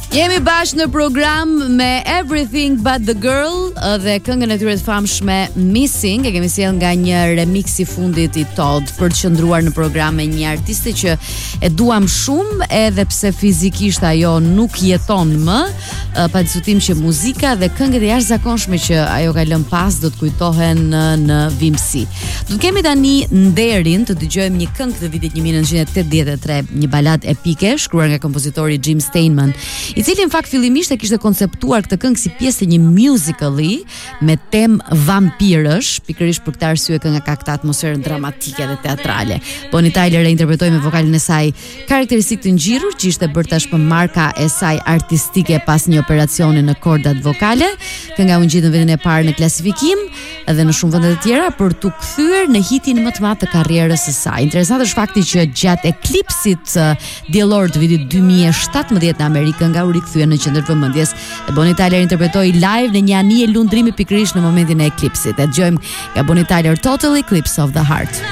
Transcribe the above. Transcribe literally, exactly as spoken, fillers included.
Jemi bashkë në program me Everything But The Girl dhe këngën e tyre të famshme Missing. E kemi sjell nga një remix i fundit i Todd për të qëndruar në program me një artiste që e duam shumë, edhe pse fizikisht ajo nuk jeton më, pa diskutim që muzika dhe këngët e jashtëzakonshme që ajo ka lënë pas do të kujtohen në, në vimësi. Do të kemi tani nderin të dëgjojmë një këngë të vitit një mijë nëntëqind e tetëdhjetë e tre, një balad epike shkruar nga kompozitori Jim Steinman, i cili në fakt fillimisht e kishte konceptuar këtë këngë si pjesë të një musicali me temë vampirësh, pikërisht për këtë arsye kënga ka këtë atmosferë dramatike dhe teatrale. Bonnie Tyler e interpretoi me vokalin e saj karakteristik të ngjirur, që ishte bërë tashmë marka e saj artistike pas një operacioni në kordat vokale. Kënga u ngjit në vendin e parë në klasifikim dhe në shumë vende të tjera për t'u kthyer në hitin më të madh të karrierës së saj. Interesant është fakti që gjatë eklipsit diellor të vitit dy mijë e shtatëmbëdhjetë në Amerikë nga u rikthye në qendër të vëmendjes. E Bonnie Tyler interpretoi live në një anije lundrimi pikërisht në momentin e eklipsit. E dëgjojmë nga Bonnie Tyler, Total Eclipse of the Heart.